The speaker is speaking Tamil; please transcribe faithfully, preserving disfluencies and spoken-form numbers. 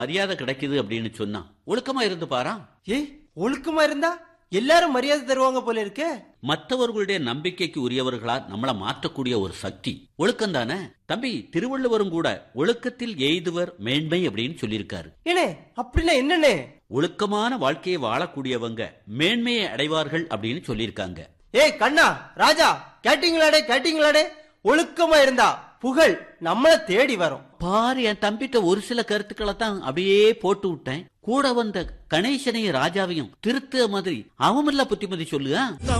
மரியாதை கிடைக்குது அப்படின்னு சொன்னா ஒழுக்கமா இருந்து பாரா. ஏய், ஒழுக்கமா இருந்தா எல்லாரும் மரியாதை தருவாங்க போல இருக்கே. மற்றவர்களுடைய நம்பிக்கைக்கு உரியவர்களா நம்மள மாற்றக்கூடிய ஒரு சக்தி ஒழுக்கம் தானே தம்பி. திருவள்ளுவரும் கூட ஒழுக்கத்தில் எய்துவர் மேன்மை அப்படின்னு சொல்லியிருக்காரு. ஏனே அப்படின்னா என்னன்னே? ஒழுக்கமான வாழ்க்கையை வாழக்கூடியவங்க மேன்மையை அடைவார்கள் அப்படின்னு சொல்லியிருக்காங்க. ஏய் கண்ணா, ராஜா, கேட்டீங்களாடே கேட்டீங்களாடே? ஒழுக்கமா இருந்தா புகழ் நம்மள தேடி வரும். பாரு, என் தம்பிட்ட ஒரு சில கருத்துக்களை தான் அப்படியே போட்டு விட்டேன். கூட வந்த கணேசனையும் ராஜாவையும் திருத்த மாதிரி அவன் புத்திமதி சொல்லுங்க.